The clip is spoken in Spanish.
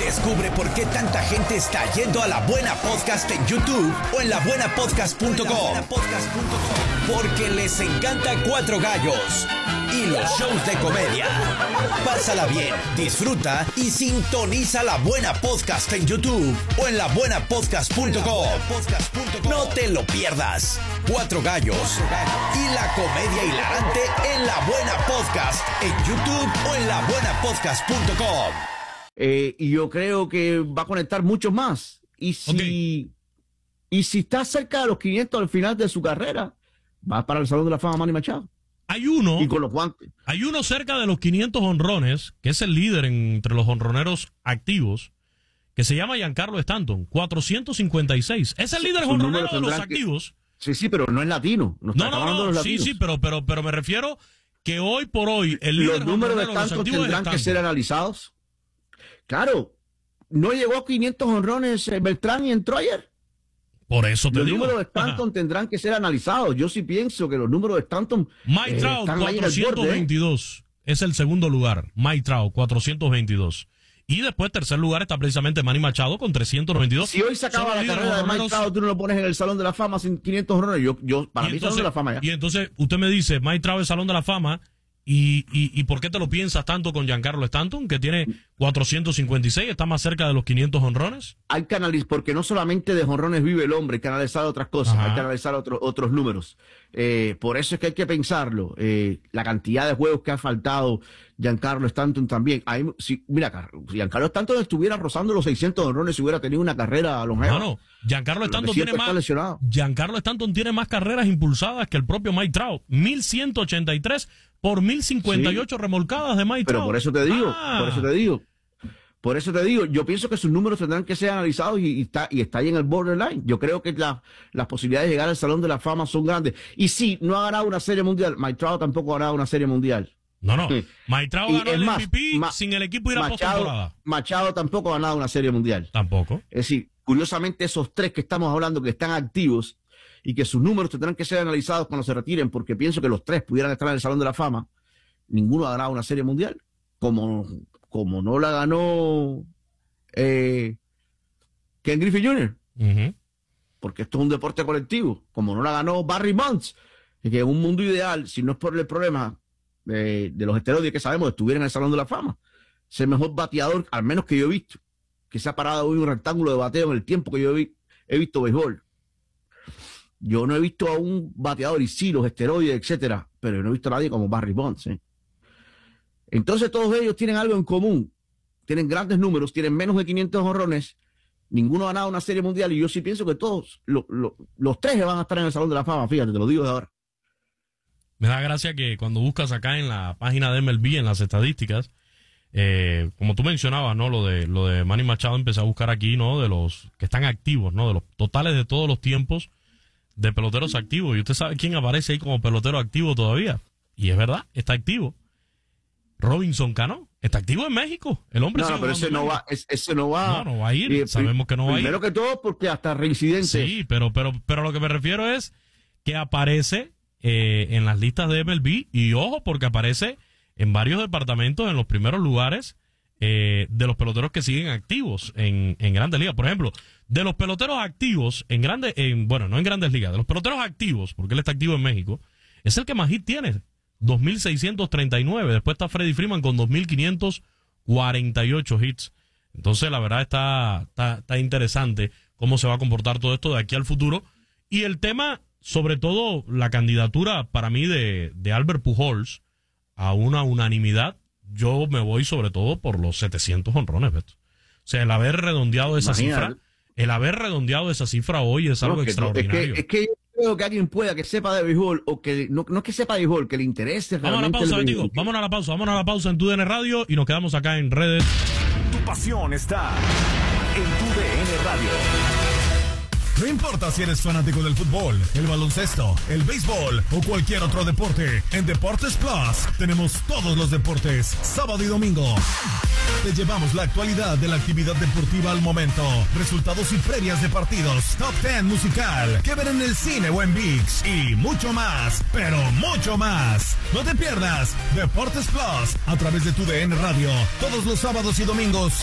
Descubre por qué tanta gente está yendo a La Buena Podcast en YouTube o en labuenapodcast.com. Porque les encanta Cuatro Gallos y los shows de comedia. Pásala bien, disfruta y sintoniza La Buena Podcast en YouTube o en labuenapodcast.com. No te lo pierdas. Cuatro Gallos y la comedia hilarante en La Buena Podcast en YouTube o en labuenapodcast.com. Y yo creo que va a conectar muchos más. Y si está cerca de los 500 al final de su carrera, va para el Salón de la Fama Manny Machado. Hay uno, y con los guantes. Hay uno cerca de los 500 honrones, que es el líder entre los honroneros activos, que se llama Giancarlo Stanton, 456. Es el líder honronero de los activos. Sí, pero no es latino. No, sí, pero me refiero que hoy por hoy el líder los números de Stanton tendrán que ser analizados. Claro, no llegó a 500 honrones Beltrán y en Troyer. Por eso te digo. Los números de Stanton tendrán que ser analizados. Yo sí pienso que los números de Stanton Mike Trout, 422. Es el segundo lugar. Mike Trout, 422. Y después, tercer lugar, está precisamente Manny Machado con 392. Si hoy se acaba la carrera de Mike Trout, tú no lo pones en el Salón de la Fama sin 500 honrones. Para mí, Salón de la Fama ya. Y entonces, usted me dice, Mike Trout es Salón de la Fama. ¿Y por qué te lo piensas tanto con Giancarlo Stanton, que tiene 456, está más cerca de los 500 honrones? Hay que analizar, porque no solamente de honrones vive el hombre, hay que analizar otras cosas, hay que analizar otros números. Por eso es que hay que pensarlo. La cantidad de juegos que ha faltado Giancarlo Stanton también. Mira, si Giancarlo Stanton estuviera rozando los 600 honrones, si hubiera tenido una carrera longeva. No, Giancarlo Stanton tiene más carreras impulsadas que el propio Mike Trout. 1183 por 1058 remolcadas de Mike Trout. Pero por eso te digo, yo pienso que sus números tendrán que ser analizados y está ahí en el borderline. Yo creo que las posibilidades de llegar al Salón de la Fama son grandes. Y sí, no ha ganado una serie mundial. Mike Trout tampoco ha ganado una serie mundial. No. Mike Trout ganó el MVP sin el equipo ir a postemporada. Machado tampoco ha ganado una serie mundial. Tampoco. Es decir, curiosamente esos tres que estamos hablando que están activos y que sus números tendrán que ser analizados cuando se retiren, porque pienso que los tres pudieran estar en el Salón de la Fama, ninguno ha ganado una serie mundial. Como no la ganó Ken Griffey Jr., porque esto es un deporte colectivo, como no la ganó Barry Bonds, que en un mundo ideal, si no es por el problema de los esteroides que sabemos, estuviera en el Salón de la Fama. Es el mejor bateador, al menos que yo he visto, que se ha parado hoy un rectángulo de bateo en el tiempo que yo he visto béisbol. Yo no he visto a un bateador, y sí, los esteroides, etcétera, pero no he visto a nadie como Barry Bonds. Entonces todos ellos tienen algo en común. Tienen grandes números, tienen menos de 500 honrones, ninguno ha ganado una serie mundial, y yo sí pienso que todos, los tres van a estar en el Salón de la Fama, fíjate, te lo digo de ahora. Me da gracia que cuando buscas acá en la página de MLB, en las estadísticas, como tú mencionabas, ¿no? Lo de Manny Machado, empecé a buscar aquí, ¿no? De los que están activos, ¿no? De los totales de todos los tiempos de peloteros activos. Y usted sabe quién aparece ahí como pelotero activo todavía. Y es verdad, está activo. Robinson Cano está activo en México. El hombre pero ese no va. No va a ir. Sabemos que no va a ir. Primero que todo, porque hasta reincidentes. Sí, pero lo que me refiero es que aparece en las listas de MLB, y ojo, porque aparece en varios departamentos en los primeros lugares de los peloteros que siguen activos en Grandes Ligas. Por ejemplo, de los peloteros activos no en Grandes Ligas, de los peloteros activos, porque él está activo en México, es el que más hit tiene, 2.639. Después está Freddie Freeman con 2.548 hits. Entonces, la verdad está interesante cómo se va a comportar todo esto de aquí al futuro. Y el tema, sobre todo, la candidatura para mí de Albert Pujols a una unanimidad, yo me voy sobre todo por los 700 honrones, Beto. O sea, el haber redondeado esa cifra hoy es algo extraordinario. Es que yo creo que alguien pueda que sepa de béisbol, o que no es que sepa de béisbol, que le interese realmente. Vámonos a la pausa en TUDN Radio, y nos quedamos acá en redes. Tu pasión está en TUDN Radio. No importa si eres fanático del fútbol, el baloncesto, el béisbol o cualquier otro deporte, en Deportes Plus tenemos todos los deportes, sábado y domingo. Te llevamos la actualidad de la actividad deportiva al momento, resultados y previas de partidos, top 10 musical, que ver en el cine o en ViX, y mucho más, pero mucho más. No te pierdas Deportes Plus a través de TUDN Radio, todos los sábados y domingos